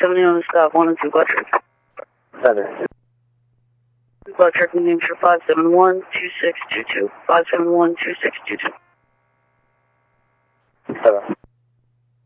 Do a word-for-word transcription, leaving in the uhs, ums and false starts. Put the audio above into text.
seventy on the stop, one and two, Glad Trick. Seven. Glad Trick, New Hampshire, five seven one, two six two two. five seven one, two six two two. Seven.